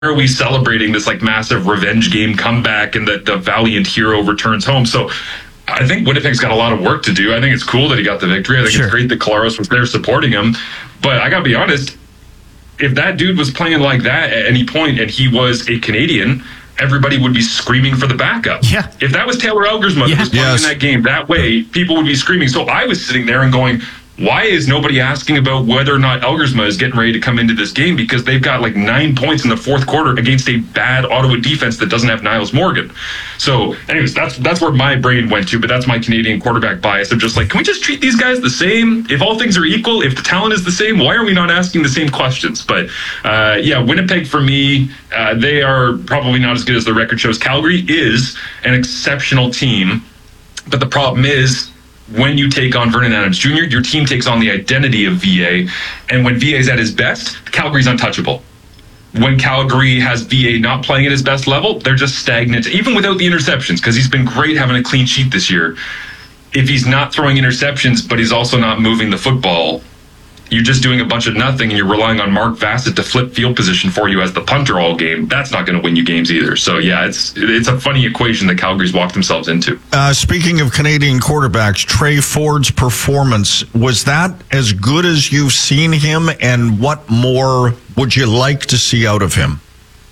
are we celebrating this like massive revenge game comeback and that the valiant hero returns home? So I think Winnipeg's got a lot of work to do. I think it's cool that he got the victory. I think it's great that Collaros was there supporting him. But I got to be honest, if that dude was playing like that at any point and he was a Canadian, everybody would be screaming for the backup. Yeah. If that was Taylor Elgersma who was playing in that game that way, people would be screaming. So I was sitting there and going, why is nobody asking about whether or not Elgersma is getting ready to come into this game? Because they've got like 9 points in the fourth quarter against a bad Ottawa defense that doesn't have Niles Morgan. So anyways, that's where my brain went to, but that's my Canadian quarterback bias of just like, can we just treat these guys the same? If all things are equal, if the talent is the same, why are we not asking the same questions? But Winnipeg for me, they are probably not as good as the record shows. Calgary is an exceptional team, but the problem is, when you take on Vernon Adams Jr., your team takes on the identity of VA. And when VA is at his best, Calgary's untouchable. When Calgary has VA not playing at his best level, they're just stagnant, even without the interceptions, because he's been great having a clean sheet this year. If he's not throwing interceptions, but he's also not moving the football, you're just doing a bunch of nothing and you're relying on Mark Vassett to flip field position for you as the punter all game. That's not going to win you games either. So, yeah, it's a funny equation that Calgary's walked themselves into. Speaking of Canadian quarterbacks, Trey Ford's performance, was that as good as you've seen him? And what more would you like to see out of him?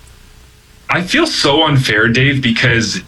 I feel so unfair, Dave, because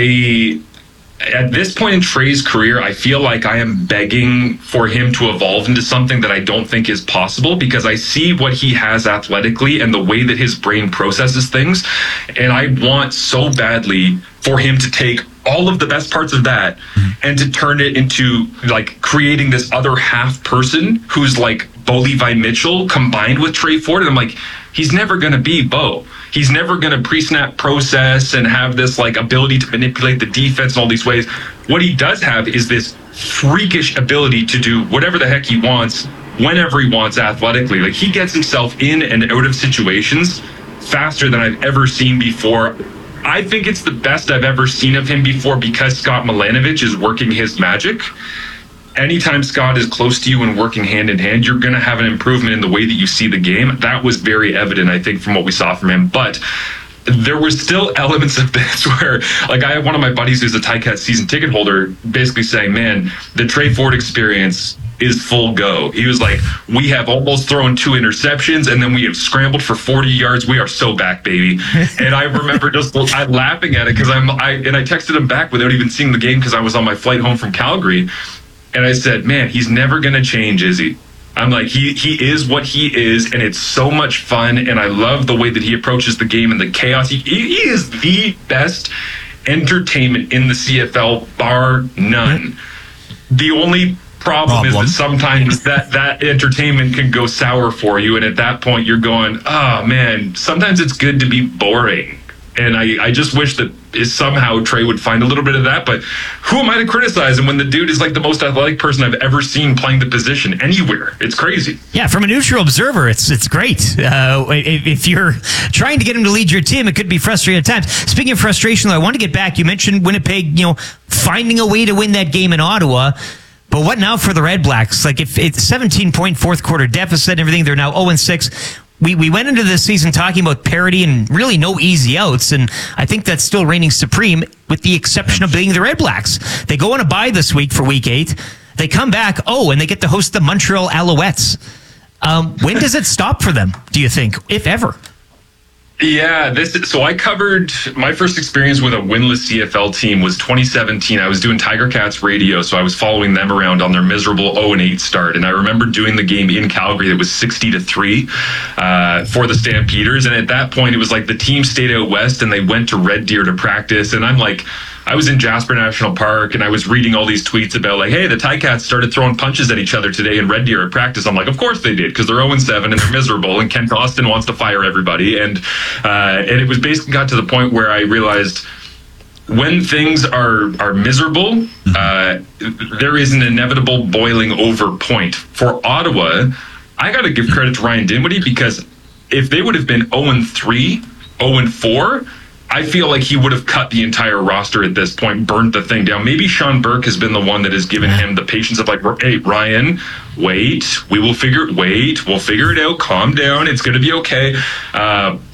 at this point in Trey's career, I feel like I am begging for him to evolve into something that I don't think is possible, because I see what he has athletically and the way that his brain processes things. And I want so badly for him to take all of the best parts of that and to turn it into like creating this other half person who's like Bo Levi Mitchell combined with Trey Ford. And I'm like, he's never going to be Bo. He's never going to pre-snap process and have this like ability to manipulate the defense in all these ways. What he does have is this freakish ability to do whatever the heck he wants, whenever he wants athletically. Like he gets himself in and out of situations faster than I've ever seen before. I think it's the best I've ever seen of him before because Scott Milanovich is working his magic. Anytime Scott is close to you and working hand in hand, you're going to have an improvement in the way that you see the game. That was very evident, I think, from what we saw from him. But there were still elements of this where, like, I have one of my buddies who's a Ticats season ticket holder basically saying, man, the Trey Ford experience is full go. He was like, we have almost thrown 2 interceptions and then we have scrambled for 40 yards. We are so back, baby. And I remember just laughing at it because I texted him back without even seeing the game because I was on my flight home from Calgary. And I said, man, he's never going to change, is he? I'm like, he is what he is, and it's so much fun, and I love the way that he approaches the game and the chaos. He is the best entertainment in the CFL, bar none. The only problem is that sometimes that entertainment can go sour for you, and at that point you're going, oh, man, sometimes it's good to be boring. And I just wish that somehow Trey would find a little bit of that. But who am I to criticize him when the dude is like the most athletic person I've ever seen playing the position anywhere? It's crazy. Yeah, from a neutral observer, it's great. If you're trying to get him to lead your team, it could be frustrating at times. Speaking of frustration, though, I want to get back. You mentioned Winnipeg, finding a way to win that game in Ottawa. But what now for the Red Blacks? Like, if it's 17-point fourth quarter deficit and everything, they're now 0-6. We went into this season talking about parity and really no easy outs, and I think that's still reigning supreme with the exception of being the Red Blacks. They go on a bye this week for Week 8. They come back, and they get to host the Montreal Alouettes. When does it stop for them, do you think, if ever? Yeah, so I covered my first experience with a winless CFL team was 2017. I was doing Tiger Cats radio, so I was following them around on their miserable 0-8 start. And I remember doing the game in Calgary that was 60-3 for the Stampeders. And at that point, it was like the team stayed out west and they went to Red Deer to practice. And I'm like, I was in Jasper National Park and I was reading all these tweets about like, hey, the Ticats started throwing punches at each other today in Red Deer at practice. I'm like, of course they did, because they're 0-7 and they're miserable and Kent Austin wants to fire everybody. And it was basically got to the point where I realized when things are miserable, there is an inevitable boiling over point. For Ottawa, I got to give credit to Ryan Dinwiddie, because if they would have been 0-3, 0-4, I feel like he would have cut the entire roster at this point, burnt the thing down. Maybe Sean Burke has been the one that has given him the patience of like, hey, Ryan, we'll figure it out. Calm down. It's going to be okay.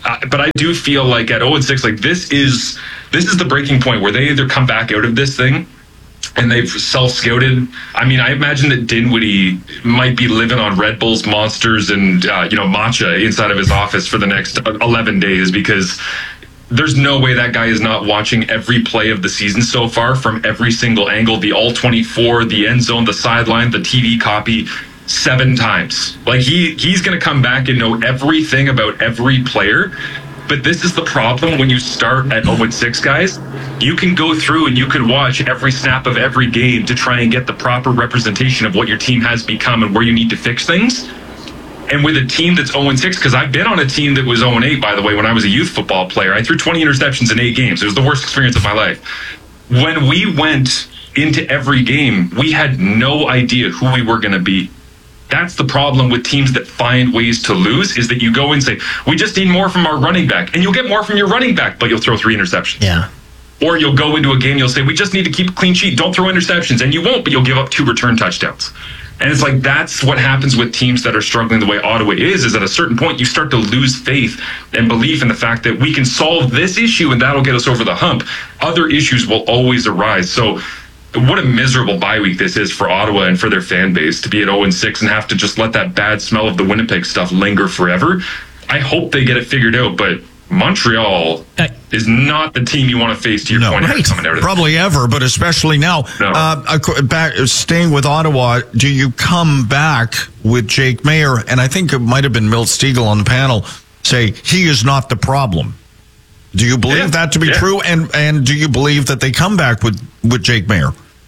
But I do feel like at 0-6, like this is the breaking point where they either come back out of this thing and they've self-scouted. I mean, I imagine that Dinwiddie might be living on Red Bulls, Monsters, and matcha inside of his office for the next 11 days, because there's no way that guy is not watching every play of the season so far from every single angle, the all 24, the end zone, the sideline, the TV copy, 7 times. Like he's going to come back and know everything about every player. But this is the problem when you start at 0-6, guys. You can go through and you can watch every snap of every game to try and get the proper representation of what your team has become and where you need to fix things. And with a team that's 0-6, because I've been on a team that was 0-8, by the way, when I was a youth football player. I threw 20 interceptions in 8 games. It was the worst experience of my life. When we went into every game, we had no idea who we were going to be. That's the problem with teams that find ways to lose, is that you go and say, we just need more from our running back. And you'll get more from your running back, but you'll throw 3 interceptions. Yeah. Or you'll go into a game, you'll say, we just need to keep a clean sheet. Don't throw interceptions. And you won't, but you'll give up 2 return touchdowns. And it's like, that's what happens with teams that are struggling the way Ottawa is at a certain point, you start to lose faith and belief in the fact that we can solve this issue and that'll get us over the hump. Other issues will always arise. So what a miserable bye week this is for Ottawa and for their fan base to be at 0-6 and have to just let that bad smell of the Winnipeg stuff linger forever. I hope they get it figured out, but Montreal is not the team you want to face, to your point. Right. Coming out of Probably ever, but especially now. No. Staying with Ottawa, do you come back with Jake Mayer? And I think it might have been Milt Stegall on the panel say he is not the problem. Do you believe that to be true? And do you believe that they come back with Jake Mayer?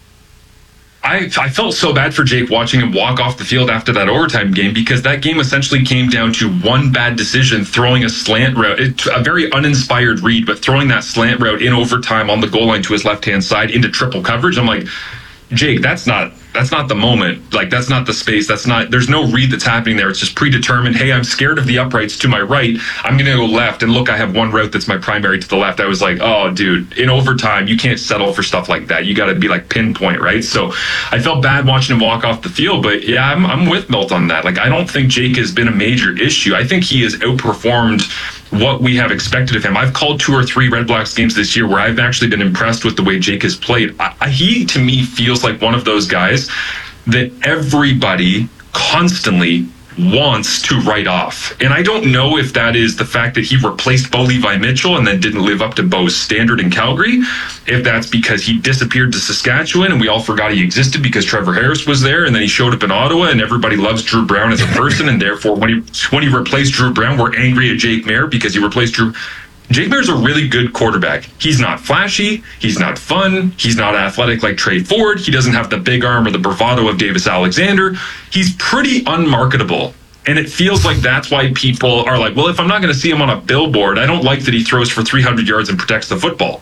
I felt so bad for Jake watching him walk off the field after that overtime game, because that game essentially came down to one bad decision, throwing a slant route, a very uninspired read, but throwing that slant route in overtime on the goal line to his left-hand side into triple coverage. I'm like, Jake, that's not the moment. Like, that's not the space. There's no read that's happening there. It's just predetermined. Hey, I'm scared of the uprights to my right. I'm going to go left. And look, I have one route that's my primary to the left. I was like, oh, dude, in overtime, you can't settle for stuff like that. You got to be like pinpoint, right? So I felt bad watching him walk off the field. But yeah, I'm with Milt on that. Like, I don't think Jake has been a major issue. I think he has outperformed what we have expected of him. I've called 2 or 3 Red Blacks games this year where I've actually been impressed with the way Jake has played. He, to me, feels like one of those guys that everybody constantly wants to write off. And I don't know if that is the fact that he replaced Bo Levi Mitchell and then didn't live up to Bo's standard in Calgary, if that's because he disappeared to Saskatchewan and we all forgot he existed because Trevor Harris was there, and then he showed up in Ottawa and everybody loves Drew Brown as a person, and therefore when he replaced Drew Brown, we're angry at Jake Mayer because he replaced Drew. Jake Mayer's a really good quarterback. He's not flashy. He's not fun. He's not athletic like Trey Ford. He doesn't have the big arm or the bravado of Davis Alexander. He's pretty unmarketable. And it feels like that's why people are like, well, if I'm not going to see him on a billboard, I don't like that he throws for 300 yards and protects the football.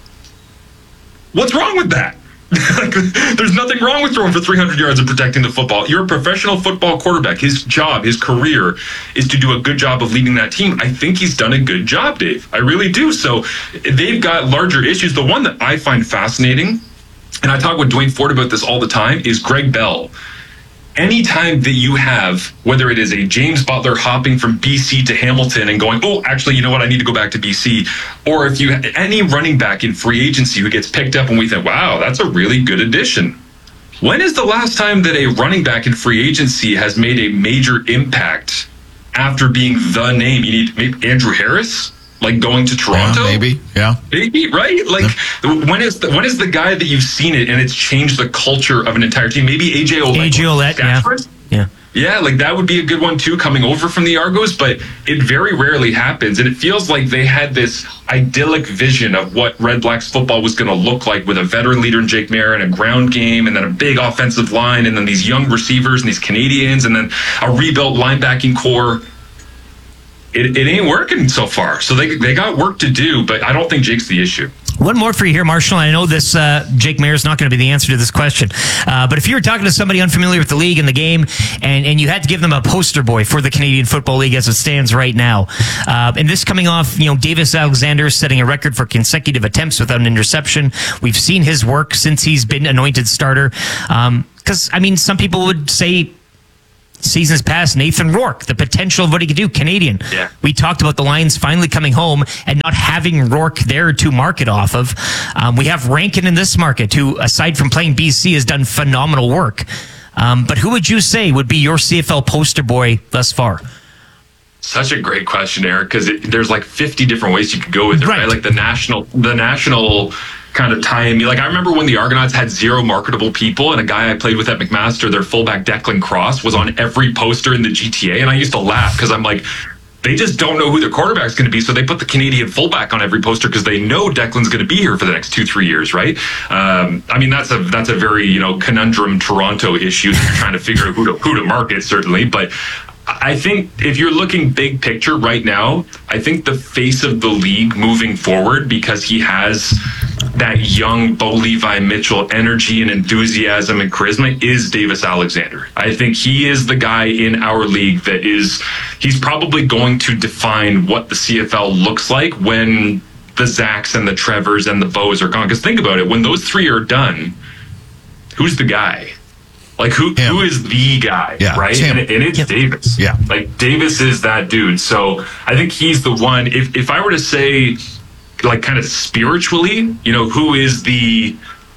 What's wrong with that? There's nothing wrong with throwing for 300 yards and protecting the football. You're a professional football quarterback. His job, his career is to do a good job of leading that team. I think he's done a good job, Dave. I really do. So they've got larger issues. The one that I find fascinating, and I talk with Dwayne Ford about this all the time, is Greg Bell. Anytime that you have, whether it is a James Butler hopping from BC to Hamilton and going, oh, actually, you know what, I need to go back to BC, or if you any running back in free agency who gets picked up and we think, wow, that's a really good addition. When is the last time that a running back in free agency has made a major impact after being the name? You need maybe Andrew Harris, like going to Toronto, maybe, right? Like, when is the guy that you've seen it and it's changed the culture of an entire team? Maybe AJ Ouellette, yeah, like that would be a good one too, coming over from the Argos. But it very rarely happens, and it feels like they had this idyllic vision of what Red Blacks football was going to look like with a veteran leader in Jake Mayer and a ground game, and then a big offensive line, and then these young receivers and these Canadians, and then a rebuilt linebacking core. It ain't working so far. So they got work to do, but I don't think Jake's the issue. One more for you here, Marshall. I know this Jake Mayer is not going to be the answer to this question, but if you were talking to somebody unfamiliar with the league and the game, and you had to give them a poster boy for the Canadian Football League as it stands right now, and this coming off, Davis Alexander setting a record for consecutive attempts without an interception. We've seen his work since he's been anointed starter. Because some people would say seasons past, Nathan Rourke, the potential of what he could do, Canadian. Yeah. We talked about the Lions finally coming home and not having Rourke there to market off of. We have Rankin in this market, who, aside from playing BC, has done phenomenal work. But who would you say would be your CFL poster boy thus far? Such a great question, Eric, because there's like 50 different ways you could go with it, right? Like the national kind of tie in me. Like I remember when the Argonauts had 0 marketable people, and a guy I played with at McMaster, their fullback Declan Cross, was on every poster in the GTA, and I used to laugh because I'm like, they just don't know who their quarterback's going to be, so they put the Canadian fullback on every poster because they know Declan's going to be here for the next 2-3 years, right? I mean, that's a very conundrum Toronto issue that you're trying to figure out who to market, certainly, but I think if you're looking big picture right now, I think the face of the league moving forward, because he has that young Bo Levi Mitchell energy and enthusiasm and charisma, is Davis Alexander. I think he is the guy in our league he's probably going to define what the CFL looks like when the Zachs and the Trevors and the Bows are gone. Because think about it, when those 3 are done, who's the guy? Like who is the guy, right? And it's Davis. Yeah. Like Davis is that dude. So I think he's the one. If I were to say, like kind of spiritually, who is the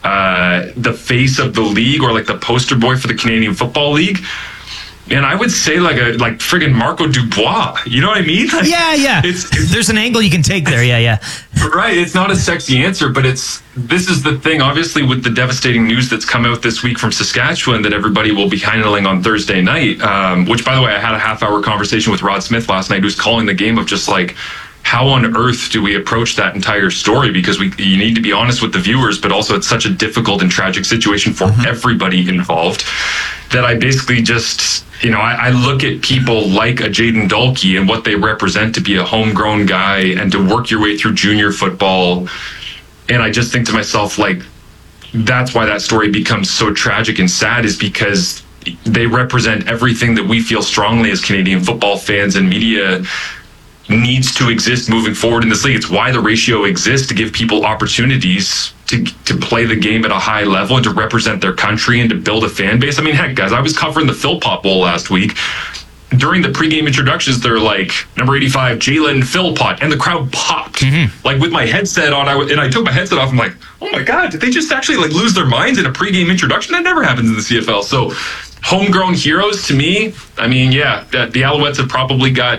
face of the league or like the poster boy for the Canadian Football League? And I would say like friggin' Marco Dubois. You know what I mean? Like, yeah. There's an angle you can take there. Yeah. Right. It's not a sexy answer, but this is the thing, obviously, with the devastating news that's come out this week from Saskatchewan that everybody will be handling on Thursday night, which, by the way, I had a half-hour conversation with Rod Smith last night, who's calling the game of just like, how on earth do we approach that entire story? Because you need to be honest with the viewers, but also it's such a difficult and tragic situation for everybody involved that I basically just, I look at people like a Jaden Dalkey and what they represent to be a homegrown guy and to work your way through junior football. And I just think to myself, like, that's why that story becomes so tragic and sad, is because they represent everything that we feel strongly as Canadian football fans and media needs to exist moving forward in this league. It's why the ratio exists, to give people opportunities to play the game at a high level and to represent their country and to build a fan base. I mean, heck, guys, I was covering the Philpott Bowl last week. During the pregame introductions, they're like, number 85, Jalen Philpott, and the crowd popped. Like with my headset on, and I took my headset off. I'm like, oh my God, did they just actually like lose their minds in a pregame introduction? That never happens in the CFL. So homegrown heroes, to me, I mean, the Alouettes have probably got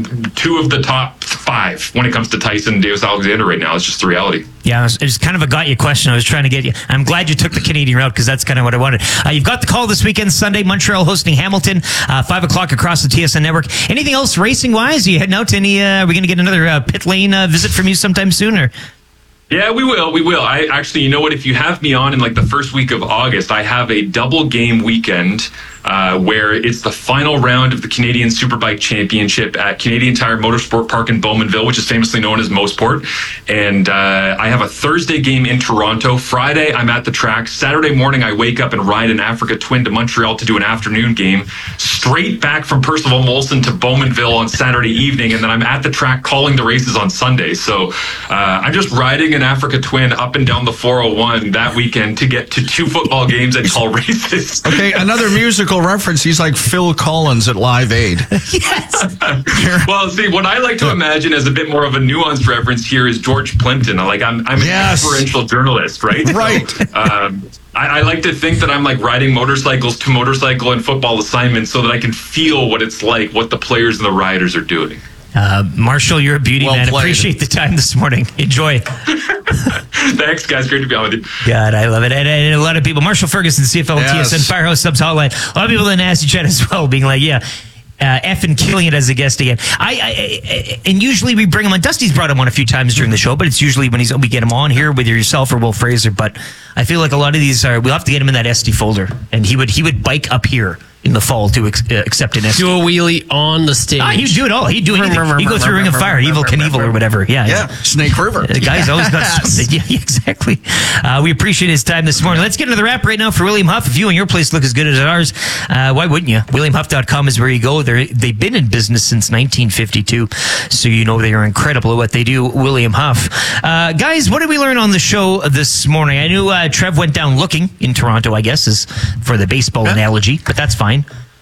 2 of the top 5 when it comes to Tyson and Davis Alexander right now. It's just the reality. Yeah, it's kind of a got you question. I was trying to get you. I'm glad you took the Canadian route, because that's kind of what I wanted. You've got the call this weekend, Sunday, Montreal hosting Hamilton, 5 o'clock across the TSN network. Anything else racing-wise? Are you heading out to any, are we going to get another pit lane visit from you sometime soon? Or? Yeah, we will. I actually, you know what? If you have me on in like the first week of August, I have a double game weekend where it's the final round of the Canadian Superbike Championship at Canadian Tire Motorsport Park in Bowmanville, which is famously known as Mosport. And I have a Thursday game in Toronto. Friday, I'm at the track. Saturday morning, I wake up and ride an Africa Twin to Montreal to do an afternoon game. Straight back from Percival Molson to Bowmanville on Saturday evening, and then I'm at the track calling the races on Sunday. So I'm just riding an Africa Twin up and down the 401 that weekend to get to 2 football games and call races. Okay, another musical reference. He's like Phil Collins at Live Aid. Yes. Well, see, what I like to imagine as a bit more of a nuanced reference here is George Plimpton. I'm an experiential journalist, right? Right. So, I like to think that I'm like riding motorcycles to motorcycle and football assignments so that I can feel what it's like, what the players and the riders are doing. Marshall, you're a beauty, man. Played. Appreciate the time this morning. Enjoy. Thanks, guys. Great to be on with you. God, I love it. And a lot of people, Marshall Ferguson, CFL, Yes. TSN, Firehouse Subs Hotline. A lot of people in Nasty Chat as well, being like, effing killing it as a guest again. And usually we bring him on. Dusty's brought him on a few times during the show, but it's usually when we get him on here with yourself or Will Fraser. But I feel like a lot of these we'll have to get him in that SD folder, and he would bike up here in the fall to accept an SD. Do a wheelie on the stage. He'd do it all. He'd do anything. He'd go through Ring of Fire, Evil Knievel or whatever. Yeah. Snake River. The guy's always got something. Yeah, exactly. We appreciate his time this morning. Let's get into the wrap right now for William Huff. If you and your place look as good as ours, why wouldn't you? WilliamHuff.com is where you go. They've been in business since 1952, so you know they are incredible at what they do. William Huff. Guys, what did we learn on the show this morning? I knew Trev went down looking in Toronto, I guess, is for the baseball analogy, but that's fine.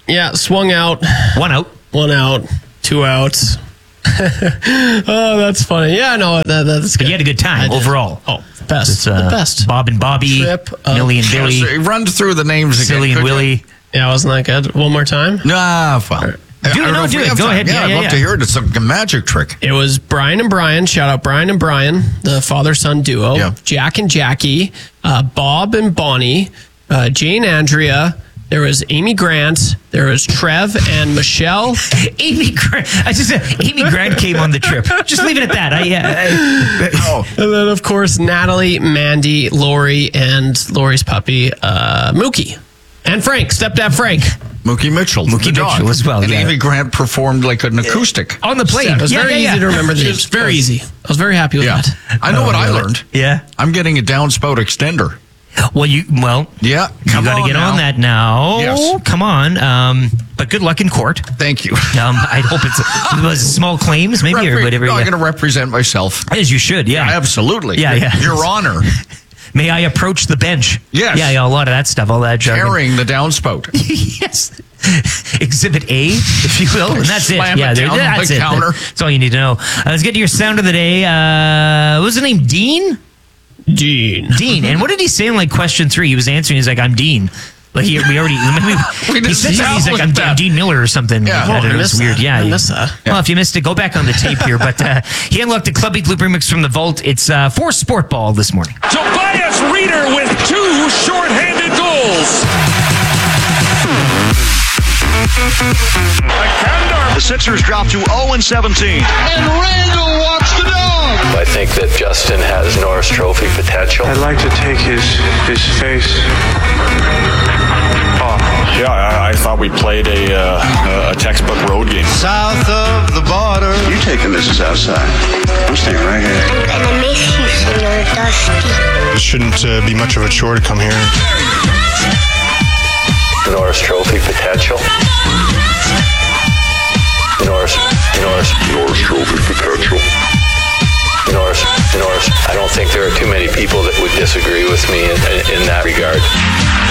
Yeah, swung out. 1 out. 1 out. 2 outs. Oh, that's funny. Yeah, no, that's But good. you had a good time overall. Oh, best. It's, the best. Bob and Bobby, Trip of- Millie and Billy, Yes, run through the names again. Silly and could you? Willie. Yeah, wasn't that good? One more time. Nah, fun. Do it. Go ahead. Yeah, I'd love to hear it. It's a magic trick. It was Brian and Brian. Shout out Brian and Brian, the father-son duo. Yeah. Jack and Jackie. Bob and Bonnie. Jane Andrea. There was Amy Grant. There was Trev and Michelle. Amy Grant. Amy Grant came on the trip. Just leave it at that. And then, of course, Natalie, Mandy, Lori, and Lori's puppy, Mookie. And Frank, stepdad Frank. Mookie Mitchell. Mookie the dog. Mitchell as well, And yeah. Amy Grant performed like an acoustic. On the plane. It was very easy to remember the names. Very easy. I was very happy with Yeah. that. I know what I learned. Yeah. I'm getting a downspout extender. Well, Yeah. you Come got to on get now. on that now. Yes. Come on. But good luck in court. Thank you. I hope it was small claims, maybe, or whatever. No, I'm Yeah. going to represent myself. As you should, yeah. Absolutely. Yeah. Your Honor. May I approach the bench? Yes. Yeah, a lot of that stuff, all that jargon. Carrying the downspout. Yes. Exhibit A, if you will. And that's Slam it. Yeah, it down that's the it. counter. That's all you need to know. Let's get to your sound of the day. What was the name? Dean? Dean. Dean. And what did he say in like question 3? He was answering. He's like, I'm Dean. Like he already. We he said something. He's like, I'm established that. Dean Miller or something. Yeah. Like that. Oh, I It was missed weird. that. Yeah. I missed that. Well, if you missed it, go back on the tape here. But he unlocked the Club Beat Loop remix from the vault. It's for Sport Ball this morning. Tobias Reeder with 2 shorthanded goals. The Sixers drop to 0-17. And Randall walks the dog. I think that Justin has Norris Trophy potential. I'd like to take his face off. Yeah, I thought we played a textbook road game. South of the border. You taking this as outside. I'm staying right here. I'm gonna miss you, Senor Dusty. It shouldn't be much of a chore to come here. Norris Trophy potential. Norris Trophy potential. Norris. I don't think there are too many people that would disagree with me in that regard.